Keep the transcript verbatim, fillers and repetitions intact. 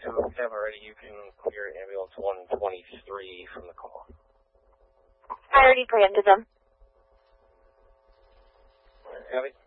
So if you have already, you can clear ambulance one twenty-three from the call. I already preempted them. Abby?